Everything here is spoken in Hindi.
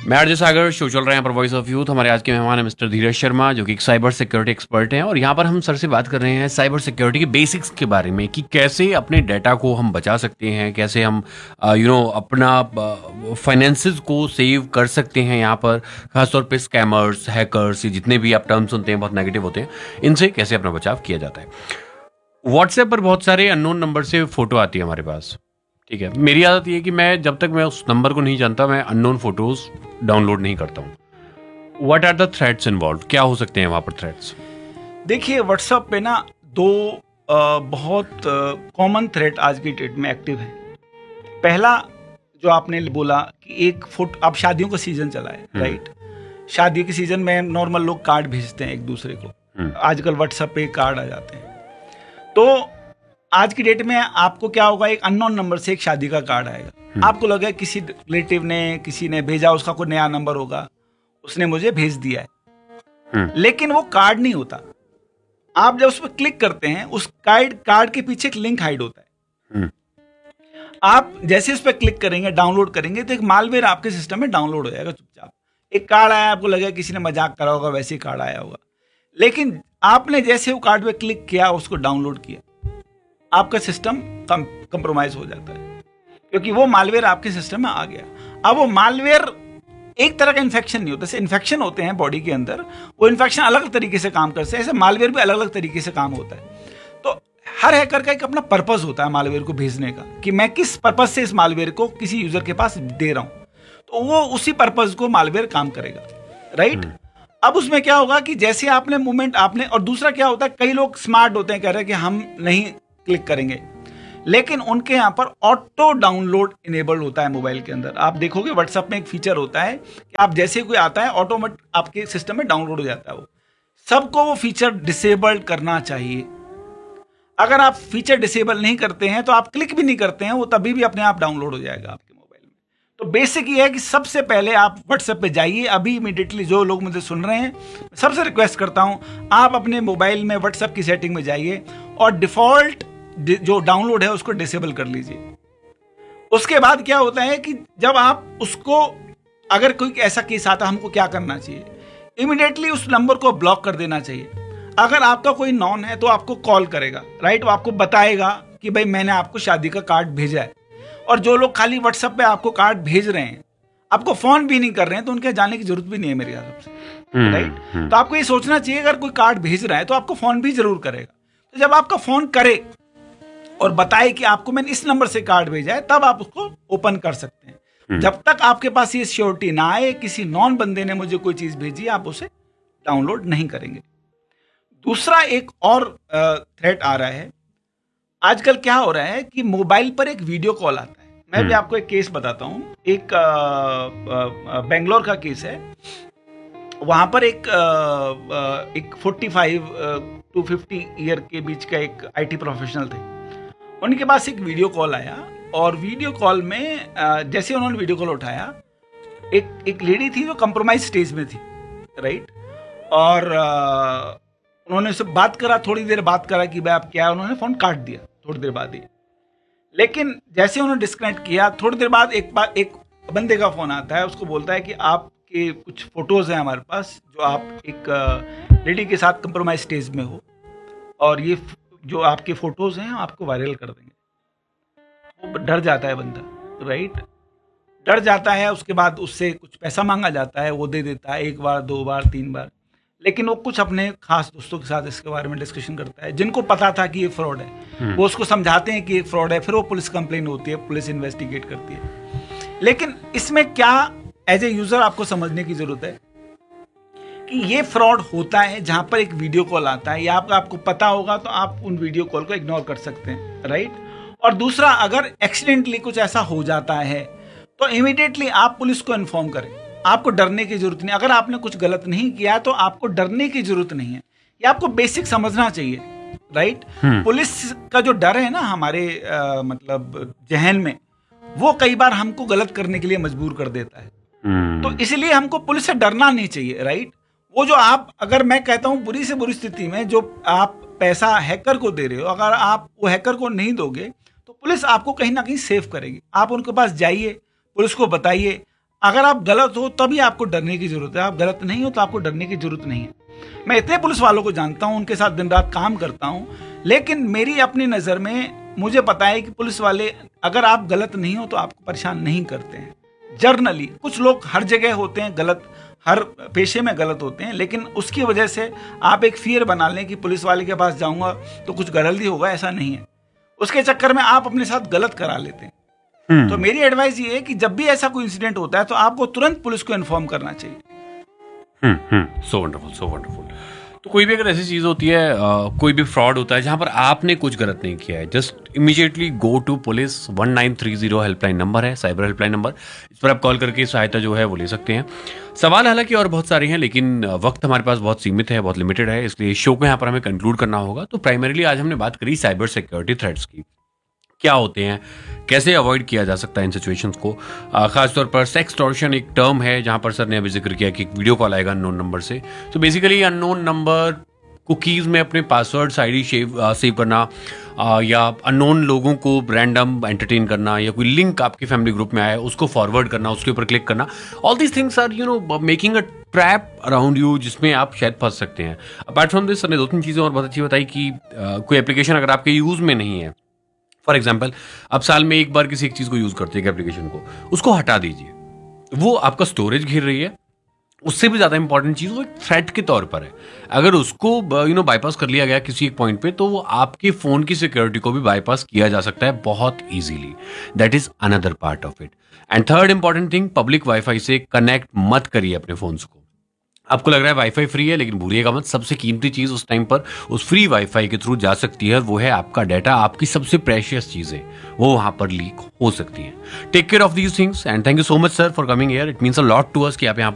मैं आरजे सागर, शो चल रहे हैं पर वॉइस ऑफ यूथ। हमारे आज के मेहमान हैं मिस्टर धीरज शर्मा, जो कि एक साइबर सिक्योरिटी एक्सपर्ट हैं, और यहाँ पर हम सर से बात कर रहे हैं साइबर सिक्योरिटी के बेसिक्स के बारे में कि कैसे अपने डाटा को हम बचा सकते हैं, कैसे हम अपना फाइनेंसेस को सेव कर सकते हैं। यहाँ पर खासतौर पे स्कैमर्स, हैकर्स, जितने भी आप टर्म सुनते हैं बहुत नेगेटिव होते हैं, इनसे कैसे अपना बचाव किया जाता है। व्हाट्सएप पर बहुत सारे अननोन नंबर से फोटो आती है हमारे पास, ठीक है। मेरी आदत ये है कि मैं जब तक मैं उस नंबर को नहीं जानता, मैं अननोन फोटोज डाउनलोड नहीं करता हूँ। What are the threats involve? क्या हो सकते हैं वहाँ पर थ्रेट्स? देखिए, व्हाट्सएप पे ना दो बहुत कॉमन थ्रेट आज की डेट में एक्टिव है। पहला जो आपने बोला कि एक फोटो, अब शादियों का सीजन चला है, राइट। शादी के सीजन में नॉर्मल लोग कार्ड भेजते हैं एक दूसरे को। आजकल व्हाट्सएप पे कार्ड आ जाते हैं। तो आज की डेट में आपको क्या होगा, एक अननोन नंबर से एक शादी का कार्ड आएगा। आपको लगा किसी रिलेटिव ने, किसी ने भेजा, उसका कोई नया नंबर होगा, उसने मुझे भेज दिया है। लेकिन वो कार्ड नहीं होता। आप जब उस पर क्लिक करते हैं, उस कार्ड के पीछे एक लिंक हाइड होता है। आप जैसे उस पर क्लिक करेंगे, डाउनलोड करेंगे, तो एक मालवेयर आपके सिस्टम में डाउनलोड हो जाएगा चुपचाप। एक कार्ड आया, आपको लगा किसी ने मजाक करा होगा, वैसे ही कार्ड आया होगा। लेकिन आपने जैसे वो कार्ड पे क्लिक किया, उसको डाउनलोड किया, आपका सिस्टम कंप्रोमाइज हो जाता है, क्योंकि वो मालवेयर आपके सिस्टम में आ गया। अब वो मालवेयर एक तरह का इन्फेक्शन नहीं होता। जैसे इन्फेक्शन होते हैं बॉडी के अंदर, वो इन्फेक्शन अलग अलग तरीके से काम करते हैं, ऐसे मालवेयर भी अलग अलग तरीके से काम होता है। तो हर हैकर का एक अपना पर्पस होता है मालवेयर को भेजने का, कि मैं किस पर्पस से इस मालवेयर को किसी यूजर के पास दे रहा हूं, तो वो उसी पर्पस को मालवेयर काम करेगा, राइट। अब उसमें क्या होगा कि जैसे आपने मूवमेंट आपने, और दूसरा क्या होता है, कई लोग स्मार्ट होते हैं, कह रहे हैं कि हम नहीं क्लिक करेंगे, लेकिन उनके यहां पर ऑटो डाउनलोड इनेबल्ड होता है मोबाइल के अंदर। आप देखोगे व्हाट्सएप में एक फीचर होता है कि आप जैसे कोई आता है, ऑटोमेटिक आपके सिस्टम में डाउनलोड हो जाता है। वो सबको वो फीचर डिसेबल्ड करना चाहिए। अगर आप फीचर डिसेबल नहीं करते हैं, तो आप क्लिक भी नहीं करते हैं, वो तभी भी अपने आप डाउनलोड हो जाएगा आपके मोबाइल में। तो बेसिक ये है कि सबसे पहले आप व्हाट्सएप पे जाइए अभी इमीडिएटली। जो लोग मुझे सुन रहे हैं, सबसे रिक्वेस्ट करता हूं, आप अपने मोबाइल में व्हाट्सएप की सेटिंग में जाइए और डिफॉल्ट जो डाउनलोड है उसको डिसेबल कर लीजिए। उसके बाद क्या होता है कि जब आप उसको, अगर कोई ऐसा केस आता है, हमको क्या करना चाहिए, इमीडिएटली उस नंबर को ब्लॉक कर देना चाहिए। अगर आपका कोई नॉन है तो आपको कॉल करेगा, राइट, वो आपको बताएगा कि भाई मैंने आपको शादी का कार्ड भेजा है। और जो लोग खाली व्हाट्सएप पे आपको कार्ड भेज रहे हैं, आपको फोन भी नहीं कर रहे हैं, तो उनके जाने की जरूरत भी नहीं है मेरे हिसाब से, राइट। तो आपको ये सोचना चाहिए, अगर कोई कार्ड भेज रहा है तो आपको फोन भी जरूर करेगा। तो जब आपका फोन करे और बताए कि आपको मैंने इस नंबर से कार्ड भेजा है, तब आप उसको ओपन कर सकते हैं। जब तक आपके पास ये श्योरिटी ना आए, किसी नॉन बंदे ने मुझे कोई चीज भेजी, आप उसे डाउनलोड नहीं करेंगे। दूसरा एक और थ्रेट आ रहा है। आजकल क्या हो रहा है कि मोबाइल पर एक वीडियो कॉल आता है। मैं भी आपको एक केस बताता हूं। एक बेंगलोर का केस है। वहां पर एक 45 टू 50 ईयर के बीच का एक आईटी प्रोफेशनल थे। उनके पास एक वीडियो कॉल आया, और वीडियो कॉल में जैसे उन्होंने वीडियो कॉल उठाया, एक लेडी थी जो कंप्रोमाइज स्टेज में थी, राइट। और उन्होंने उससे बात करा, थोड़ी देर बात करा कि भाई आप क्या है, उन्होंने फोन काट दिया थोड़ी देर बाद ही। लेकिन जैसे उन्होंने डिस्कनेक्ट किया, थोड़ी देर बाद एक बंदे का फोन आता है, उसको बोलता है कि आपके कुछ फोटोज हैं हमारे पास, जो आप एक लेडी के साथ कंप्रोमाइज स्टेज में हो, और ये जो आपके फोटोज हैं आपको वायरल कर देंगे। वो डर जाता है बंदा, राइट, डर जाता है। उसके बाद उससे कुछ पैसा मांगा जाता है, वो दे देता है, 1 बार 2 बार 3 बार। लेकिन वो कुछ अपने खास दोस्तों के साथ इसके बारे में डिस्कशन करता है, जिनको पता था कि ये फ्रॉड है। वो उसको समझाते हैं कि ये फ्रॉड है, फिर वो पुलिस कंप्लेन होती है, पुलिस इन्वेस्टिगेट करती है। लेकिन इसमें क्या एज ए यूजर आपको समझने की जरूरत है कि ये फ्रॉड होता है जहां पर एक वीडियो कॉल आता है, या आपको पता होगा तो आप उन वीडियो कॉल को इग्नोर कर सकते हैं, राइट। और दूसरा, अगर एक्सीडेंटली कुछ ऐसा हो जाता है तो इमीडिएटली आप पुलिस को इन्फॉर्म करें। आपको डरने की जरूरत नहीं। अगर आपने कुछ गलत नहीं किया तो आपको डरने की जरूरत नहीं है। ये आपको बेसिक समझना चाहिए, राइट। पुलिस का जो डर है ना हमारे मतलब जहन में, वो कई बार हमको गलत करने के लिए मजबूर कर देता है। तो इसलिए हमको पुलिस से डरना नहीं चाहिए, राइट। वो जो आप, अगर मैं कहता हूं बुरी से बुरी स्थिति में जो आप पैसा हैकर को दे रहे हो, अगर आप वो हैकर को नहीं दोगे तो पुलिस आपको कहीं ना कहीं सेव करेगी। आप उनके पास जाइए, पुलिस को बताइए, अगर आप गलत हो तभी आपको डरने की जरूरत है, आप गलत नहीं हो तो आपको डरने की जरूरत नहीं है। मैं इतने पुलिस वालों को जानता हूं, उनके साथ दिन रात काम करता हूं, लेकिन मेरी अपनी नज़र में मुझे पता है कि पुलिस वाले अगर आप गलत नहीं हो तो आपको परेशान नहीं करते हैं। जर्नली कुछ लोग हर जगह होते हैं गलत, हर पेशे में गलत होते हैं, लेकिन उसकी वजह से आप एक फियर बना लें कि पुलिस वाले के पास जाऊंगा तो कुछ गलत ही होगा, ऐसा नहीं है। उसके चक्कर में आप अपने साथ गलत करा लेते हैं। तो मेरी एडवाइस ये है कि जब भी ऐसा कोई इंसिडेंट होता है तो आपको तुरंत पुलिस को इन्फॉर्म करना चाहिए। So wonderful, so wonderful. तो कोई भी अगर ऐसी चीज होती है, कोई भी फ्रॉड होता है जहां पर आपने कुछ गलत नहीं किया है, just immediately go to police. 1930 helpline number है, साइबर हेल्पलाइन नंबर। इस पर आप कॉल करके सहायता जो है वो ले सकते हैं। सवाल हालांकि और बहुत सारे हैं, लेकिन वक्त हमारे पास बहुत सीमित है, बहुत लिमिटेड है, इसलिए शो को यहाँ पर हमें कंक्लूड करना होगा। तो प्राइमरीली आज हमने बात करी साइबर सिक्योरिटी थ्रेट्स की, क्या होते हैं, कैसे अवॉइड किया जा सकता है इन सिचुएशंस को। खासतौर पर सेक्सटॉर्शन एक टर्म है जहां पर सर ने अभी जिक्र किया कि एक वीडियो कॉल आएगा अननोन नंबर से। तो बेसिकली अननोन नंबर कुकीज़ में अपने पासवर्ड्स आईडी सेव करना, या अननोन लोगों को रैंडम एंटरटेन करना, या कोई लिंक आपके फैमिली ग्रुप में आया है उसको फॉरवर्ड करना, उसके ऊपर क्लिक करना, all these things are making a trap around you जिसमें आप शायद फंस सकते हैं। अपार्ट फ्रॉम दिस सर ने 2-3 चीज़ें और बहुत अच्छी बताई कि कोई एप्लीकेशन अगर आपके यूज़ में नहीं है, फॉर एग्जाम्पल आप साल में एक बार किसी एक चीज को यूज करते हैं एप्लीकेशन को, उसको हटा दीजिए। वो आपका स्टोरेज घेर रही है। उससे भी ज्यादा इंपॉर्टेंट चीज वो एक थ्रेट के तौर पर है। अगर उसको बाईपास कर लिया गया किसी एक पॉइंट पे, तो वो आपके फोन की सिक्योरिटी को भी बाईपास किया जा सकता है बहुत easily. That is another part of it. And third important thing, public wifi से कनेक्ट मत करिए अपने फोन्स को। आपको लग रहा है वाईफाई फ्री है, लेकिन भूलिएगा मत, सबसे कीमती चीज उस टाइम पर उस फ्री वाईफाई के थ्रू जा सकती है, वो है आपका डाटा। आपकी सबसे प्रेशियस चीजें वो वहां पर लीक हो सकती हैं। Take care of these things and thank you so much sir for coming here. It means a lot to us कि आप यहाँ